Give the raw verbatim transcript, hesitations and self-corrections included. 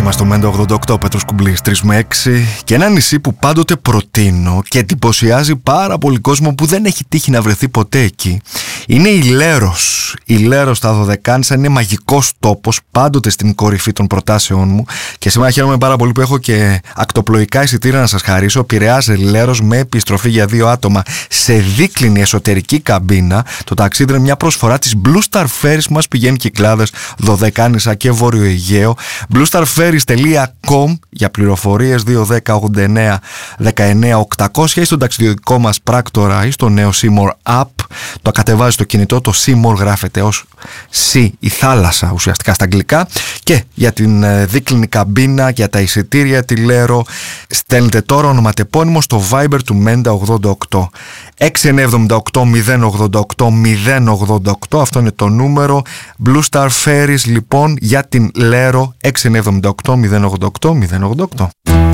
είμαστε στο Μέντα ογδόντα οκτώ, Πέτρος Κουμπλής, τρεις με έξι. Και ένα νησί που πάντοτε προτείνω και εντυπωσιάζει πάρα πολύ κόσμο που δεν έχει τύχει να βρεθεί ποτέ εκεί είναι η Λέρος. Η Λέρος στα Δωδεκάνησα είναι μαγικός τόπος, πάντοτε στην κορυφή των προτάσεών μου. Και σήμερα χαίρομαι πάρα πολύ που έχω και ακτοπλοϊκά εισιτήρια να σας χαρίσω. Πειραιάς Λέρος με επιστροφή για δύο άτομα σε δίκλινη εσωτερική καμπίνα. Το ταξίδι είναι μια προσφορά της Blue Star Ferries που μας πηγαίνει Κυκλάδες, Δωδεκάνησα και Βόρειο Αιγαίο. blue star ferries τελεία com για πληροφορίες. Δύο δέκα ογδόντα εννέα δεκαεννέα οκτακόσια ή στον ταξιδιωτικό μας πράκτορα ή στο νέο Seymour App. Το κατεβάζει στο κινητό, το Seymour γράφεται ως Sea, η θάλασσα ουσιαστικά στα αγγλικά. Και για την δίκλινη καμπίνα, για τα εισιτήρια, τη Λέρο, στέλνετε τώρα ονοματεπώνυμο στο Viber του Μέντα ογδόντα οκτώ. έξι εννιά εβδομήντα οκτώ μηδέν ογδόντα οκτώ μηδέν ογδόντα οκτώ, αυτό είναι το νούμερο. Blue Star Ferries λοιπόν για την Λέρο, έξι εννιά εβδομήντα οκτώ μηδέν ογδόντα οκτώ μηδέν ογδόντα οκτώ.